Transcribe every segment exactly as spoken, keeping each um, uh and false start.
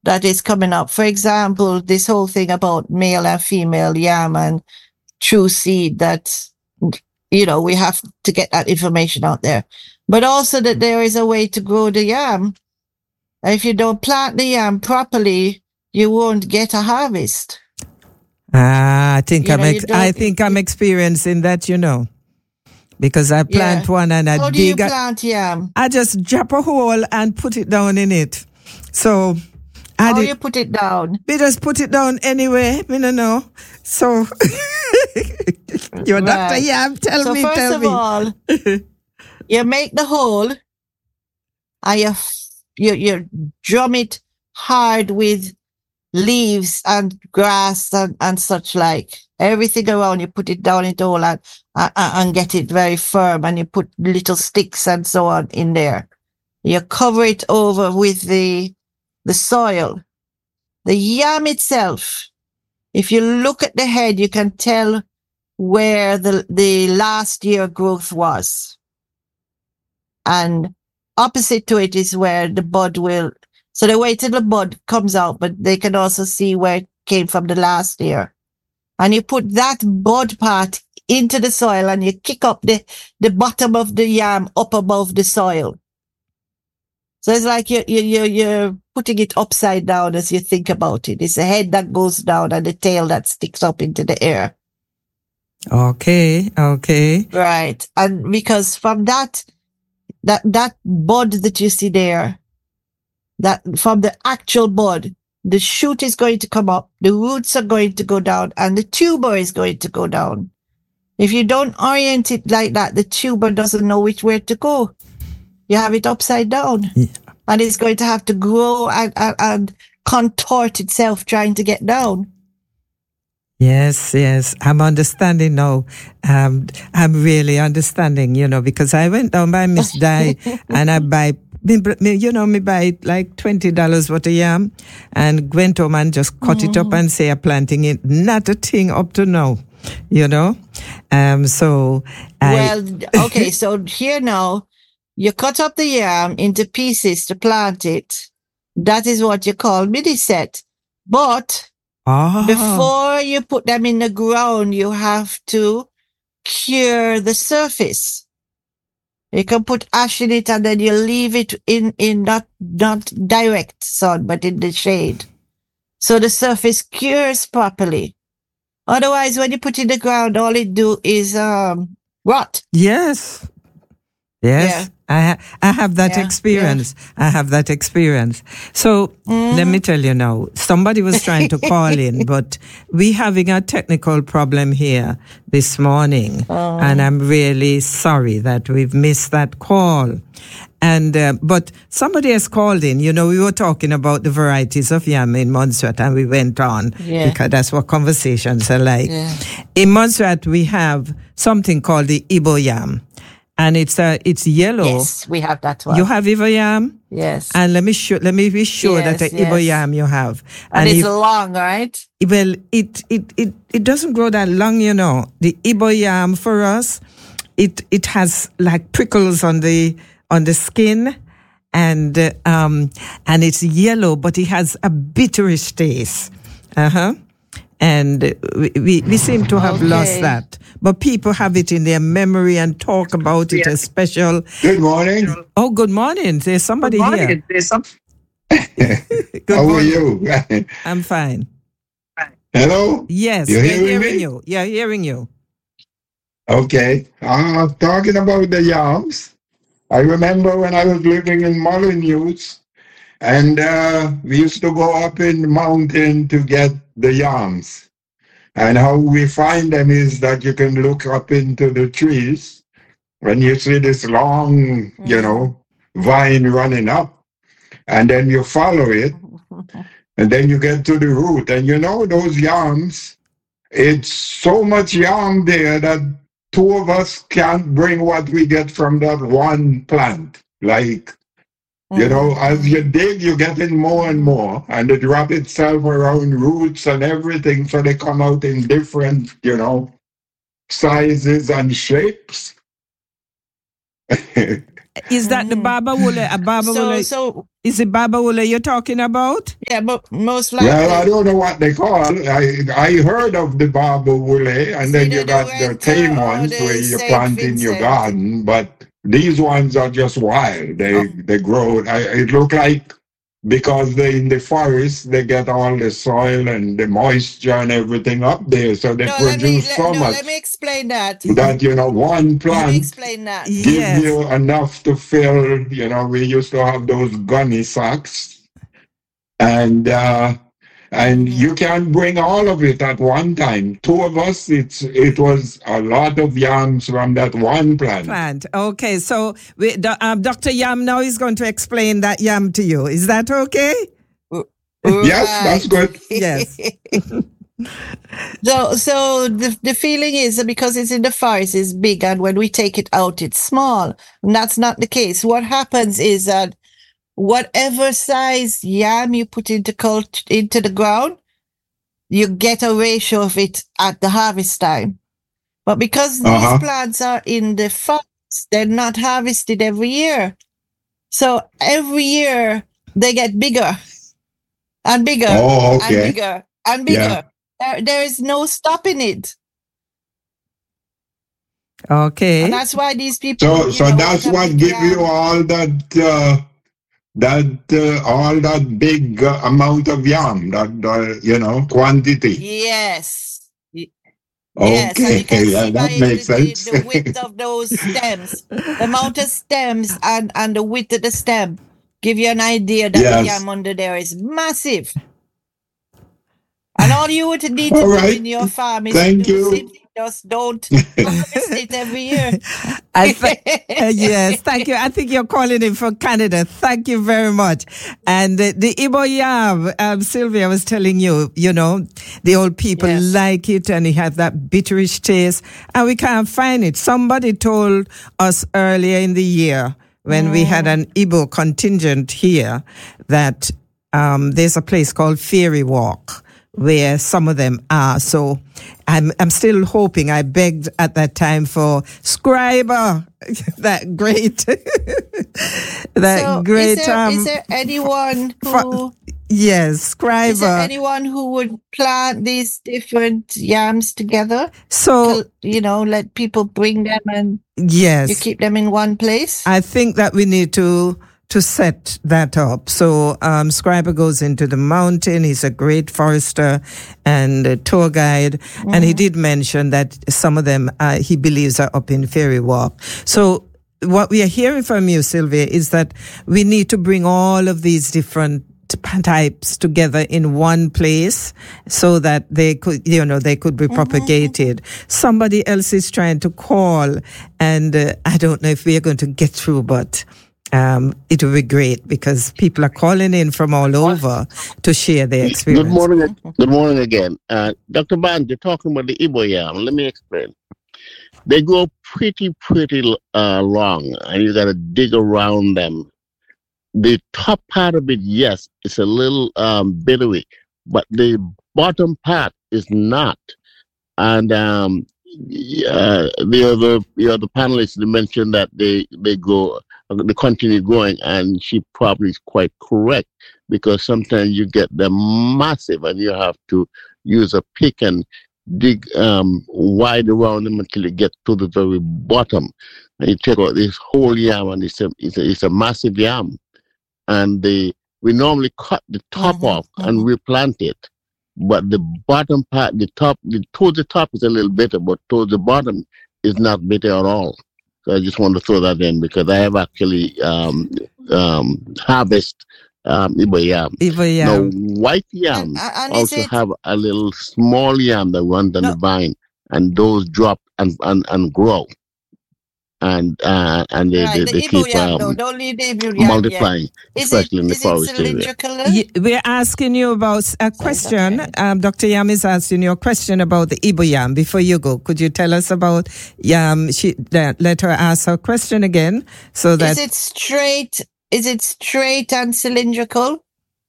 that is coming up. For example, this whole thing about male and female yam and true seed, that, you know, we have to get that information out there. But also that there is a way to grow the yam. If you don't plant the yam properly, you won't get a harvest. Ah, I think you I'm know, ex- I think I'm experiencing that, you know. Because I plant yeah. one and I How dig. do you plant yam? I just drop a hole and put it down in it. So I How did, you put it down? We just put it down anyway. I don't know. So your right. Doctor Yam, tell so me, first tell of me. all, you make the hole and you, you you drum it hard with leaves and grass and, and such like. Everything around, you put it down into the hole and, and, and get it very firm, and you put little sticks and so on in there. You cover it over with the the soil. The yam itself, if you look at the head, you can tell where the, the last year growth was. And opposite to it is where the bud will, so they wait till the bud comes out, but they can also see where it came from the last year. And you put that bud part into the soil and you kick up the, the bottom of the yam up above the soil. So it's like you, you, you, you're putting it upside down as you think about it. It's the head that goes down and the tail that sticks up into the air. Okay, okay. Right. And because from that, that, that bud that you see there, that from the actual bud, the shoot is going to come up, the roots are going to go down, and the tuber is going to go down. If you don't orient it like that, the tuber doesn't know which way to go. You have it upside down, yeah. And it's going to have to grow and, and, and contort itself trying to get down. Yes, yes, I'm understanding now. Um, I'm really understanding, you know, because I went down by Miss Di and I buy, you know, me buy like twenty dollars worth of yam and went home and just cut mm. it up and say I'm planting it. Not a thing up to now, you know. Um, so I... Well, okay, so here now, you cut up the yam into pieces to plant it. That is what you call midi set. But oh. before you put them in the ground, you have to cure the surface. You can put ash in it and then you leave it in, in not, not direct sun, but in the shade. So the surface cures properly. Otherwise, when you put it in the ground, all it do is um rot. Yes. Yes. Yeah. I ha- I have that yeah, experience. Yeah. I have that experience. So mm. let me tell you now, somebody was trying to call in, but we having a technical problem here this morning. Oh. And I'm really sorry that we've missed that call. And, uh, but somebody has called in, you know, we were talking about the varieties of yam in Montserrat and we went on yeah. because that's what conversations are like. Yeah. In Montserrat, we have something called the Ibo yam. And it's uh, it's yellow. Yes, we have that one. You have Ibo yam? Yes. And let me show, let me be sure yes, that the yes. Ibo yam you have. And, and it's if, long, right? Well, it, it, it, it doesn't grow that long, you know. The Ibo yam for us, it it has like prickles on the on the skin, and uh, um and it's yellow, but it has a bitterish taste. Uh huh. And we, we, we seem to have okay. lost that. But people have it in their memory and talk about it yeah. as special. Good morning. Oh, good morning. There's somebody good morning. here. There's some... good How morning. Are you? I'm fine. Hello? Yes, You're we're hearing, hearing me? you. Yeah, hearing you. Okay. Uh, talking about the yams, I remember when I was living in Molyneux, and uh, we used to go up in the mountain to get the yams. And how we find them is that you can look up into the trees when you see this long, mm. you know, vine running up. And then you follow it. And then you get to the root. And you know, those yams, it's so much yam there that two of us can't bring what we get from that one plant. Like, you know, as you dig, you get in more and more, and it wraps itself around roots and everything, so they come out in different, you know, sizes and shapes. Is that mm-hmm. the Baba Wule? A Baba so, Wule? So, is it Baba Wule you're talking about? Yeah, but most likely. Well, I don't know what they call it. I, I heard of the Baba Wule, and then you got the tame ones where you plant in your garden, but these ones are just wild. They oh. they grow. I, it look like because they in the forest, they get all the soil and the moisture and everything up there, so they no, produce me, so let, much. No, let me explain that. That, you know, one plant let me explain that. gives yes. you enough to fill, you know, we used to have those gunny sacks, and uh, and mm-hmm. you can bring all of it at one time. Two of us, it's it was a lot of yams from that one plant. Plant. Okay, so we, um, Doctor Yam now is going to explain that yam to you. Is that okay? Right. Yes, that's good. Yes. so, so the the feeling is that because it's in the forest, it's big, and when we take it out, it's small. And that's not the case. What happens is that whatever size yam you put into cult into the ground, you get a ratio of it at the harvest time. But because uh-huh. these plants are in the forest, they're not harvested every year. So every year they get bigger and bigger oh, okay. and bigger and bigger. Yeah. There, there is no stopping it. Okay. And that's why these people. So, so know, that's what gives you all that. Uh, That uh, all that big uh, amount of yam, that uh, you know quantity. Yes. Okay, yes, yeah, that makes the, sense. The, the width of those stems, the amount of stems, and and the width of the stem, give you an idea that yes. the yam under there is massive. And all you would need to all do right. in your farm is Thank do you. Simple. Just don't harvest it every year. I th- uh, yes, thank you. I think you're calling in from Canada. Thank you very much. And uh, the Ibo yam, um, Sylvia was telling you, you know, the old people yes. like it and it has that bitterish taste, and we can't find it. Somebody told us earlier in the year when mm. we had an Ibo contingent here that um, there's a place called Fairy Walk, where some of them are. So I'm I'm still hoping. I begged at that time for Scriber, that great, that so great. Is there, um, is there anyone who? For, yes, Scriber. Is there anyone who would plant these different yams together? So to, you know, let people bring them and yes, you keep them in one place. I think that we need to. to set that up. So um, Scriber goes into the mountain. He's a great forester and a tour guide. Mm-hmm. And he did mention that some of them, uh, he believes, are up in Fairy Walk. So what we are hearing from you, Sylvia, is that we need to bring all of these different types together in one place so that they could, you know, they could be mm-hmm. propagated. Somebody else is trying to call, and uh, I don't know if we are going to get through, but Um, it would be great because people are calling in from all over to share their experience. Good morning. Good morning again. Uh, Doctor Band, you're talking about the Ibo yam. Let me explain. They grow pretty, pretty uh, long, and you got to dig around them. The top part of it, yes, it's a little um, bittery, but the bottom part is not. And um, uh, the other the other panelists mentioned that they they go. They continue growing, and she probably is quite correct because sometimes you get them massive and you have to use a pick and dig um, wide around them until you get to the very bottom. And you take out this whole yam, and it's a, it's a, it's a massive yam. And the, we normally cut the top mm-hmm, off mm-hmm. and replant it. But the bottom part, the top, the, towards the top is a little bitter, but towards the bottom is not bitter at all. So I just want to throw that in because I have actually um, um, harvest um, Ibo yam. Ibo yam. Now, white yam and, and also it... have a little small yam that runs on no. the vine, and those drop and, and, and grow. And uh, and they, right, they, they the keep yam, um, no, don't leave the Ibo yam multiplying, yet. especially it, in the is forest it area. Yeah, we're asking you about a question. Um, Doctor Yam is asking you a question about the Ibo yam. Before you go, could you tell us about yam? She let, let her ask her question again, so that is it straight? Is it straight and cylindrical?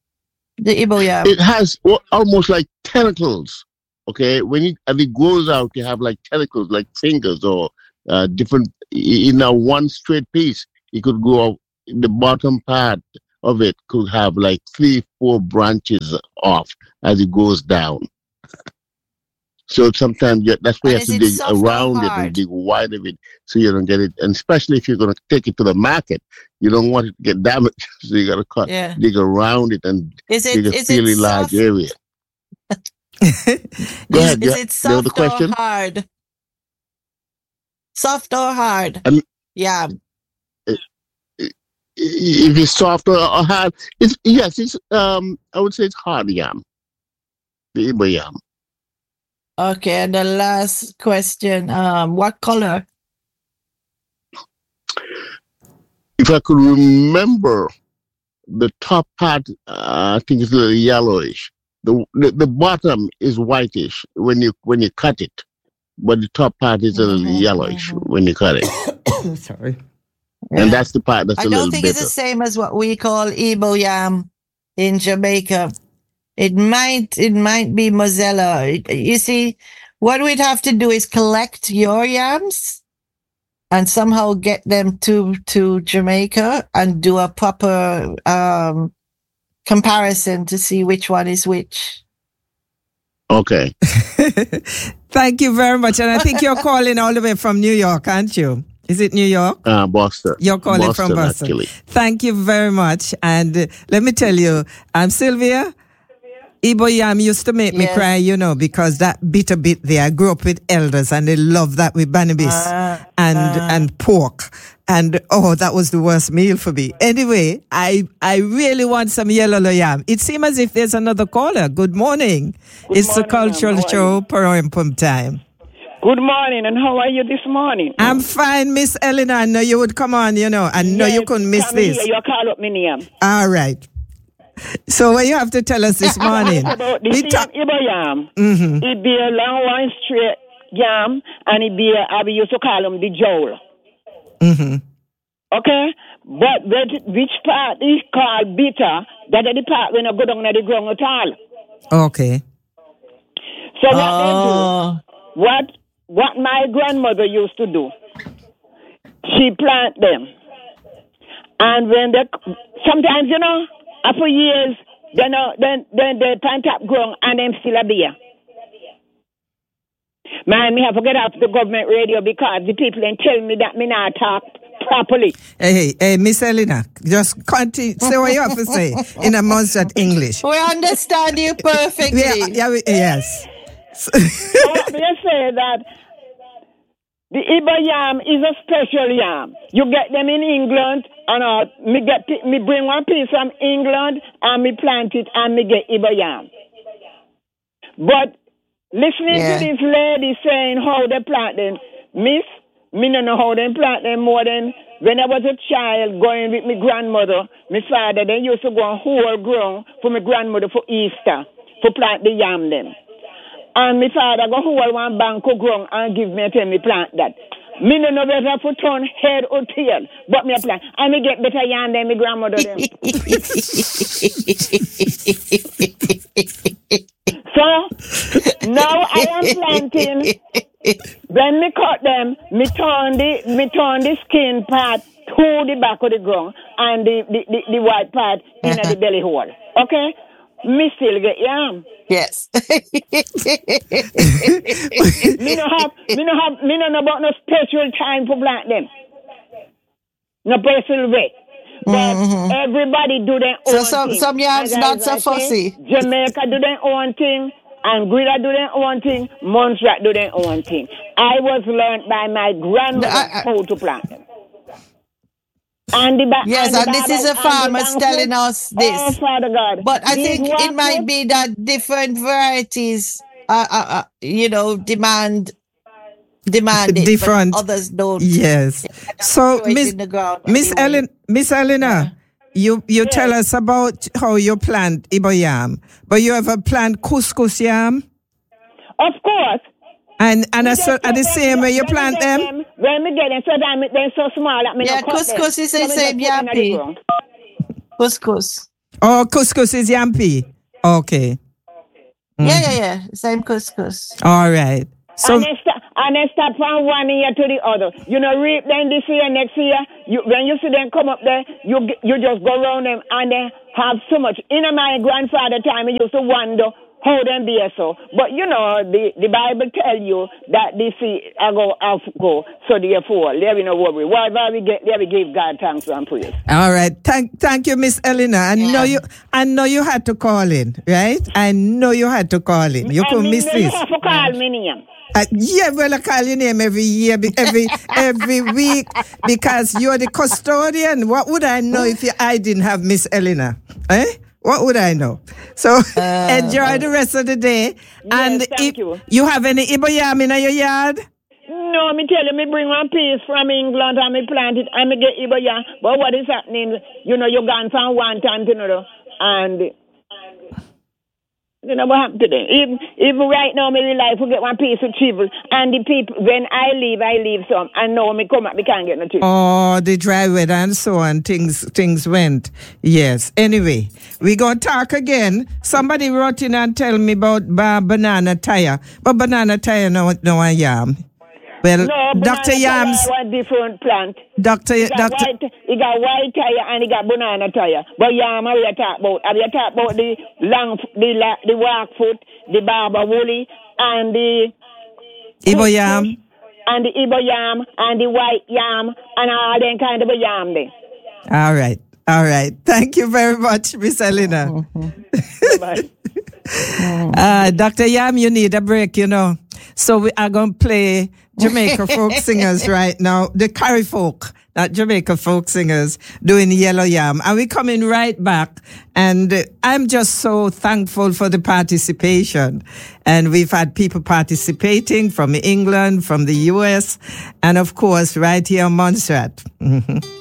The Ibo yam. It has well, almost like tentacles. Okay, when it, as it grows out, you have like tentacles, like fingers or uh, different. In a one straight piece, it could go up, the bottom part of it could have like three, four branches off as it goes down. So sometimes you, that's why you have to dig around it and dig wide of it so you don't get it. And especially if you're going to take it to the market, you don't want it to get damaged. So you got to cut, yeah. dig around it and is it, dig a is fairly it large soft? area. Go is, ahead. Is yeah. it soft or question? hard? Soft or hard? Um, yeah. If it's soft or hard, it's yes, it's um I would say it's hard yam. The Igbo yam. Okay, and the last question, um, what color? If I could remember, the top part, uh, I think it's a little yellowish. The, the the bottom is whitish when you when you cut it, but the top part is a little mm-hmm, yellowish mm-hmm. when you cut it. Sorry. And yeah. that's the part that's I a little don't think bitter. It's the same as what we call Igbo yam in Jamaica. It might it might be Mozella. You see, what we'd have to do is collect your yams and somehow get them to to Jamaica and do a proper um, comparison to see which one is which. Okay. Thank you very much. And I think you're calling all the way from New York, aren't you? Is it New York? Uh, Boston. You're calling Boston, from Boston. Actually. Thank you very much. And uh, let me tell you, I'm Sylvia. Igbo yam used to make yes. me cry, you know, because that bitter bit there, I grew up with elders and they love that with banabis uh, and uh. and pork. And oh, that was the worst meal for me. Anyway, I I really want some yellow yam. It seems as if there's another caller. Good morning. Good it's morning, the cultural show, Paroimpum time. Good morning, and how are you this morning? I'm fine, Miss Eleanor. I know you would come on, you know. I know yes, you couldn't miss this. Here, you call up my name. All right. So what you have to tell us this morning? About the ta- Igbo yam. Mm-hmm. It be a long one straight yam, and it be a, I used to call them the jowl. Mm-hmm. Okay? But that, which part is called bitter, that is the part when I go down to the ground at all. Okay. So what uh... they do, what what my grandmother used to do, she plant them. And when they, sometimes, you know, after years, then uh, then then they plant up ground and them still a beer. Man, me have to get off the government radio because the people then tell me that me not talk properly. Hey, hey, hey, Miss Elena, just continue. Say what you have to say in a monster English. We understand you perfectly. Yeah, yeah, we, yes. So let me say that the Igbo yam is a special yam. You get them in England, and uh, me get me bring one piece from England, and me plant it, and me get Igbo yam. But listening yeah. to this lady saying how they plant them, miss, me don't know how they plant them more than when I was a child going with my grandmother. My father, they used to go on whole ground for my grandmother for Easter, for plant the yam them. And my father go hold one bank of ground and give me a tell me plant that. Me no know better for turn head or tail, but me a plant. And me get better yam than my grandmother them. So now I am planting. When me cut them, me turn the me turn the skin part to the back of the ground and the, the, the, the white part in the belly hole. Okay? Me still get yam. Yes. me no have me no have me no know about no special time for plant them. No special way. But mm-hmm. everybody do their own so some, thing. Some yams not so fussy. Jamaica do their own thing. Anguilla do their own thing. Montserrat do their own thing. I was learned by my grandmother no, I, I, how to plant them. And the ba- yes, and, and the this is a farmer telling us this. Oh, Father God. But I think it might be that different varieties, uh, uh, uh, you know, demand demand it, different. But others don't. Yes. So, Miss Miss anyway. Ellen, Miss Elena, yeah. you you yes. tell us about how you plant Igbo yam, but you ever plant couscous yam? Of course. And and a, so, at the same way you plant them? them? When we get them, so that they're so small that me yeah, no cut couscous them. is the same yampi. Couscous. Oh, couscous is yampi. Okay. Mm. Yeah, yeah, yeah. Same couscous. All right. So and, they st- and they start from one year to the other. You know, reap them this year, next year. You, when you see them come up there, you you just go around them and they have so much. In my grandfather time, he used to wonder how them be so. But you know, the, the Bible tell you that this seed I go off go. So therefore, there we no worry. Whatever we get, there we give God thanks and praise. All right. Thank thank you, Miss Eleanor. I yeah. know you I know you had to call in, right? I know you had to call in. You could miss this. You have to call me name. Uh, yeah, well, I call your name every year, every every week, because you're the custodian. What would I know if you, I didn't have Miss Eleanor? Eh? What would I know? So uh, enjoy the rest of the day. Yes, and thank if you. you have any Ibo yam in your yard? No, me tell you, me bring one piece from England and me plant it and me get Ibo yam. But what is happening? You know, you gone from one time to another, and you know what happened to them. Even, even right now, me realize we get one piece of chivel, and the people, when I leave, I leave some, and now me come up, me can't get no chivel. Oh, the dry weather and so on, things things went. Yes. Anyway, we gonna talk again. Somebody wrote in and tell me about uh, banana tire, but banana tire no no a yam. Well, no, Doctor Yams. No, a different plant. Doctor, he got Doctor. White, he got white tire and he got banana tire. But yam, we are talk about. Have you talk about the long, the the walk foot, the barber woolly, and the Ibo yam, and the Ibo yam, and the white yam, and all them kind of a yam there. All right, all right. Thank you very much, Miss Eleanor. Mm-hmm. Bye. uh, Doctor Yam, you need a break, you know. So we are going to play Jamaica folk singers right now. The Carri folk, not Jamaica folk singers, doing Yellow Yam. And we're coming right back. And uh, I'm just so thankful for the participation. And we've had people participating from England, from the U S, and of course, right here in Montserrat. Mm-hmm.